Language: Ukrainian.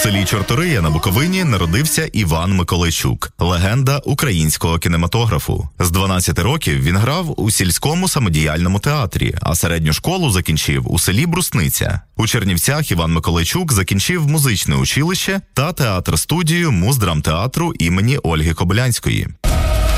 селі Чортория на Буковині народився Іван Миколайчук, легенда українського кінематографу. З 12 років він грав у сільському самодіяльному театрі, а середню школу закінчив у селі Брусниця. У Чернівцях Іван Миколайчук закінчив музичне училище та театр-студію Муздрамтеатру імені Ольги Кобилянської.